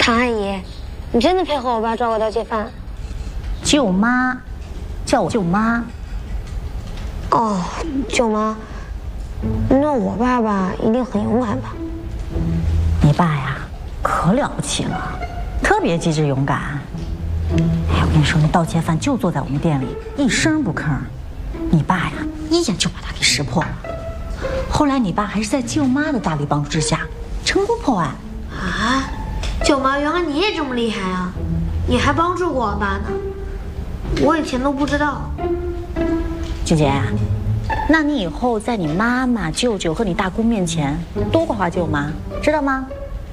唐阿姨，你真的配合我爸抓我盗窃犯？ 舅妈，叫我舅妈。 哦，舅妈，那我爸爸一定很勇敢吧？ 你爸呀，可了不起了，特别机智勇敢。哎，我跟你说，那盗窃犯就坐在我们店里，一声不吭。你爸呀，一眼就把他给识破了。后来你爸还是在舅妈的大力帮助之下，成功破案。 啊，舅妈，原来你也这么厉害啊！你还帮助过我爸呢，我以前都不知道。 俊杰，那你以后在你妈妈、舅舅和你大姑面前多夸夸舅妈，知道吗？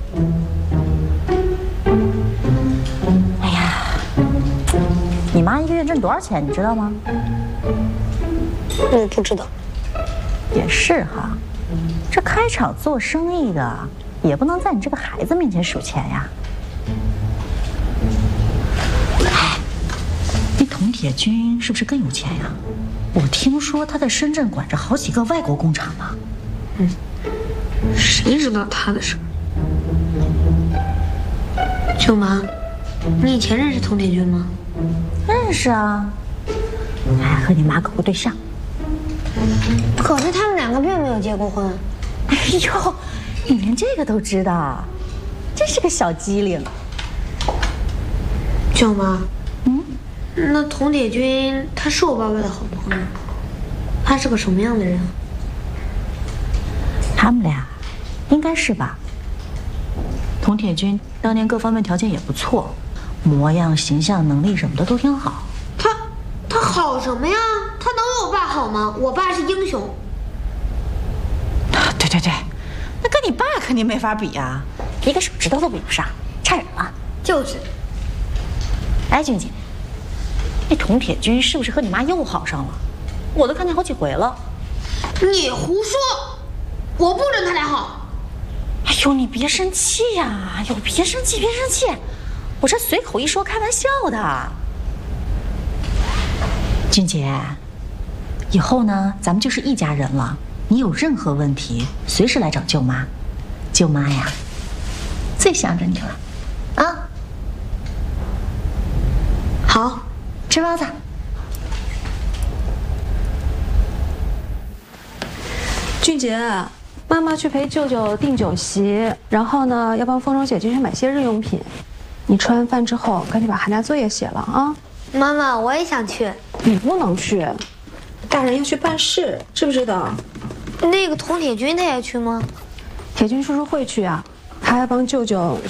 哎呀，你妈一个月挣多少钱，你知道吗？ 我不知道。 也是哈，这开厂做生意的也不能在你这个孩子面前数钱呀。哎，那佟铁军是不是更有钱呀？我听说他在深圳管着好几个外国工厂呢。 谁知道他的事儿？舅妈，你以前认识佟铁军吗？ 认识啊，还和你妈搞过对象。 可是他们两个并没有结过婚。 哎呦，你连这个都知道，真是个小机灵。 舅妈，那佟铁军他是我爸爸的好朋友，他是个什么样的人啊？ 他们俩应该是吧。佟铁军当年各方面条件也不错，模样、形象、能力什么的都挺好。 他好什么呀？他能有我爸好吗？我爸是英雄。 对对对，那跟你爸肯定没法比啊，一个手指头都比不上，差远了。 就是。 哎，俊姐，那佟铁军是不是和你妈又好上了？我都看见好几回了。 你胡说，我不准他俩好。 哎呦，你别生气呀！哎呦，别生气，别生气，我这随口一说，开玩笑的。俊姐，以后呢，咱们就是一家人了。你有任何问题，随时来找舅妈。舅妈呀，最想着你了，啊！好，吃包子。 俊杰，妈妈去陪舅舅订酒席，然后呢，要帮丰荣姐姐去买些日用品。你吃完饭之后，赶紧把寒假作业写了啊！ 妈妈，我也想去。 你不能去，大人要去办事，知不知道？ 那个佟铁军他也去吗？ 铁军叔叔会去啊，他还帮舅舅